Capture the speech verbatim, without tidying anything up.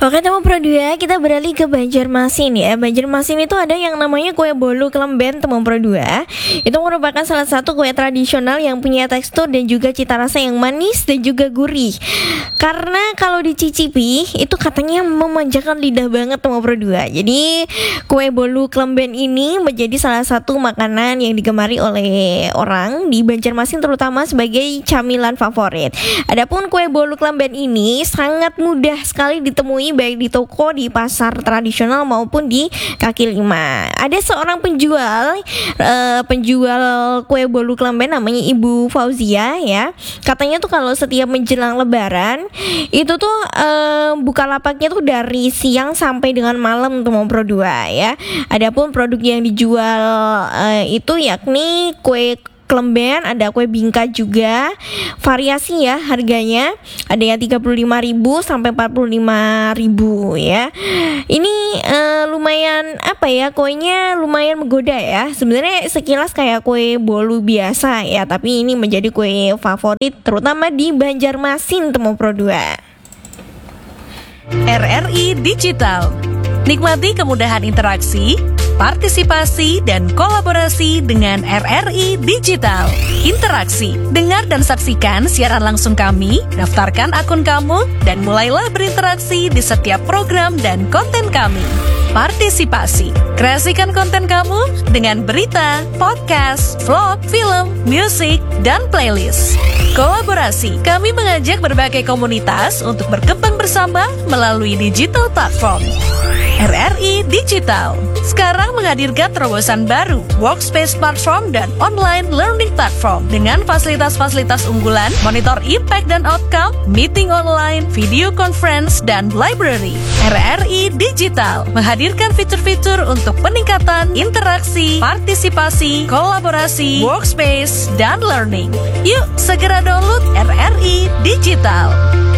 Oke teman Pro dua, kita beralih ke Banjarmasin ya. Banjarmasin itu ada yang namanya kue bolu kelemben teman Pro dua. Itu merupakan salah satu kue tradisional yang punya tekstur dan juga cita rasa yang manis dan juga gurih. Karena kalau dicicipi itu katanya memanjakan lidah banget teman Pro dua. Jadi kue bolu kelemben ini menjadi salah satu makanan yang digemari oleh orang di Banjarmasin, terutama sebagai camilan favorit. Adapun kue bolu kelemben ini sangat mudah sekali ditemui baik di toko, di pasar tradisional maupun di kaki lima. Ada seorang penjual uh, penjual kue bolu kelemben namanya Ibu Fauzia ya. Katanya tuh kalau setiap menjelang lebaran itu tuh uh, bukalapaknya tuh dari siang sampai dengan malam tuh mau Pro dua ya. Adapun produk yang dijual uh, itu yakni kue kelemben, ada kue bingka juga. Variasi ya harganya. Ada yang tiga puluh lima ribu sampai empat puluh lima ribu ya. Ini uh, lumayan apa ya, kuenya lumayan menggoda ya. Sebenarnya sekilas kayak kue bolu biasa ya, tapi ini menjadi kue favorit terutama di Banjarmasin temu Pro dua. R R I Digital. Nikmati kemudahan interaksi, partisipasi, dan kolaborasi dengan R R I Digital. Interaksi, dengar dan saksikan siaran langsung kami, daftarkan akun kamu, dan mulailah berinteraksi di setiap program dan konten kami. Partisipasi, kreasikan konten kamu dengan berita, podcast, vlog, film, musik, dan playlist. Kolaborasi, kami mengajak berbagai komunitas untuk berkembang bersama melalui digital platform. R R I Digital sekarang menghadirkan terobosan baru, workspace platform dan online learning platform dengan fasilitas-fasilitas unggulan, monitor impact dan outcome, meeting online, video conference, dan library. R R I Digital menghadirkan fitur-fitur untuk peningkatan interaksi, partisipasi, kolaborasi, workspace, dan learning. Yuk segera download R R I Digital.